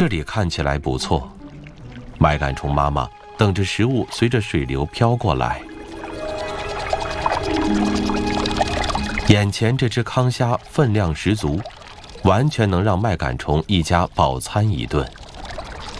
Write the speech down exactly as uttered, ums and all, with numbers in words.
这里看起来不错。麦秆虫妈妈等着食物随着水流飘过来。眼前这只康虾分量十足，完全能让麦秆虫一家饱餐一顿。